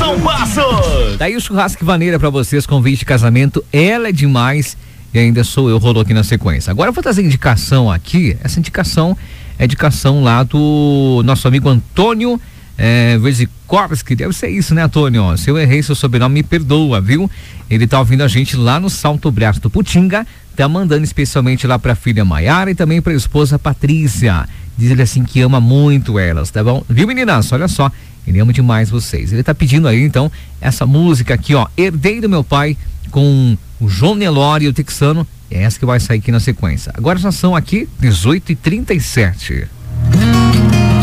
Palmaço. Daí o churrasco vaneira pra vocês, convite de casamento, ela é demais e ainda sou eu, rolou aqui na sequência. Agora eu vou trazer indicação aqui, essa indicação é indicação lá do nosso amigo Antônio Vezikowski, deve ser isso, né, Antônio? Se eu errei seu sobrenome, me perdoa, viu? Ele tá ouvindo a gente lá no Salto Braço do Putinga, tá mandando especialmente lá pra filha Maiara e também pra esposa Patrícia. Diz ele assim que ama muito elas, tá bom? Viu, meninas? Olha só, ele ama demais vocês. Ele tá pedindo aí, então, essa música aqui, ó, Herdei do Meu Pai, com o João Nelore e o Texano, é essa que vai sair aqui na sequência. Agora já são aqui 18h37.